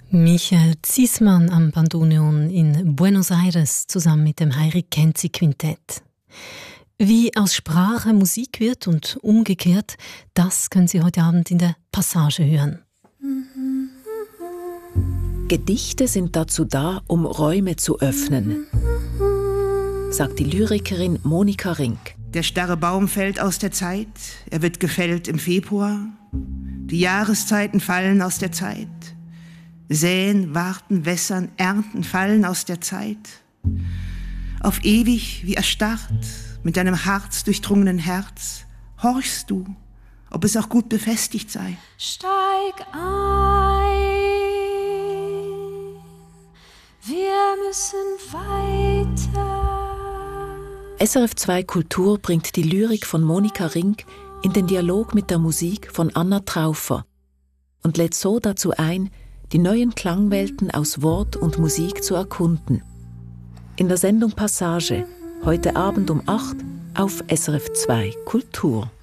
Michael Ziesmann am Bandoneon in Buenos Aires zusammen mit dem Heinrich Kenzi Quintett. Wie aus Sprache Musik wird und umgekehrt, das können Sie heute Abend in der Passage hören. Gedichte sind dazu da, um Räume zu öffnen, sagt die Lyrikerin Monika Rink. Der starre Baum fällt aus der Zeit, er wird gefällt im Februar. Die Jahreszeiten fallen aus der Zeit. Säen, warten, wässern, ernten fallen aus der Zeit. Auf ewig wie erstarrt, mit deinem harzdurchdrungenen Herz, horchst du, ob es auch gut befestigt sei. Steig ein, wir müssen weiter. SRF 2 Kultur bringt die Lyrik von Monika Rink in den Dialog mit der Musik von Anna Traufer und lädt so dazu ein, die neuen Klangwelten aus Wort und Musik zu erkunden. In der Sendung Passage, heute Abend um 8 auf SRF 2 Kultur.